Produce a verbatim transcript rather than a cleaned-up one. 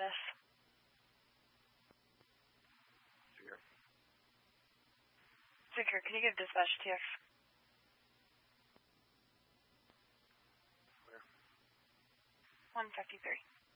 this. Secure. Secure, can you give dispatch T X? Where? one fifty-three.